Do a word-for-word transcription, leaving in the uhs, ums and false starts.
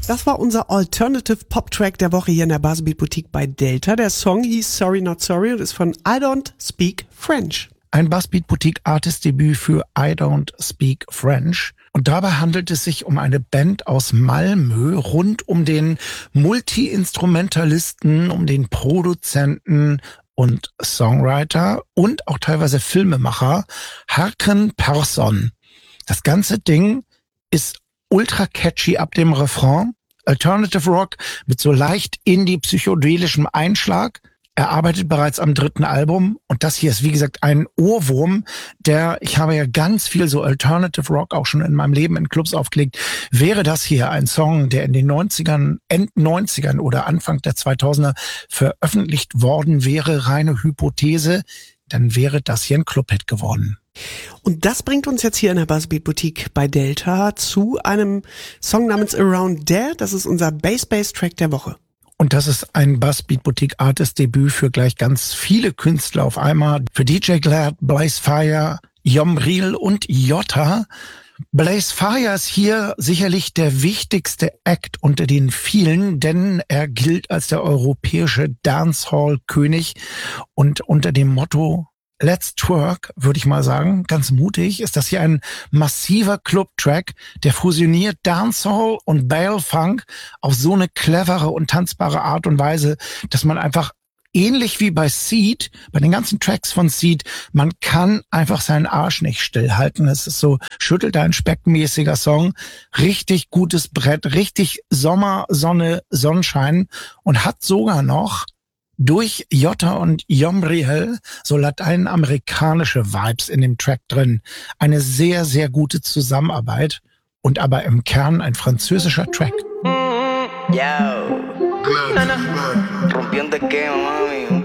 Das war unser Alternative Pop Track der Woche hier in der Buzzbeat Boutique bei Delta. Der Song hieß Sorry Not Sorry und ist von I Don't Speak French. Ein Buzzbeat Boutique Artist Debüt für I Don't Speak French. Und dabei handelt es sich um eine Band aus Malmö rund um den Multi-Instrumentalisten, um den Produzenten und Songwriter und auch teilweise Filmemacher Håkan Persson. Das ganze Ding ist ultra catchy ab dem Refrain. Alternative Rock mit so leicht indie-psychedelischem Einschlag. Er arbeitet bereits am dritten Album und das hier ist, wie gesagt, ein Ohrwurm, der, ich habe ja ganz viel so Alternative Rock auch schon in meinem Leben in Clubs aufgelegt. Wäre das hier ein Song, der in den neunzigern, End neunzigern oder Anfang der zweitausender veröffentlicht worden wäre, reine Hypothese, dann wäre das hier ein Clubhit geworden. Und das bringt uns jetzt hier in der Buzzbeat Boutique bei Delta zu einem Song namens Around There. Das ist unser Bass-Bass-Track der Woche. Und das ist ein Buzzbeat Boutique Artist Debüt für gleich ganz viele Künstler auf einmal. Für D J Glad, Blaze Fire, Yomril und Jota. Blaze Fire ist hier sicherlich der wichtigste Act unter den vielen, denn er gilt als der europäische Dancehall-König und unter dem Motto Let's Twerk, würde ich mal sagen, ganz mutig, ist das hier ein massiver Club-Track, der fusioniert Dancehall und Bale-Funk auf so eine clevere und tanzbare Art und Weise, dass man einfach ähnlich wie bei Seed, bei den ganzen Tracks von Seed, man kann einfach seinen Arsch nicht stillhalten. Es ist so schüttelt ein speckmäßiger Song, richtig gutes Brett, richtig Sommer, Sonne, Sonnenschein und hat sogar noch durch Jota und Yomril so lateinamerikanische Vibes in dem Track drin. Eine sehr, sehr gute Zusammenarbeit und aber im Kern ein französischer Track. Yo, rompiendo el esquema,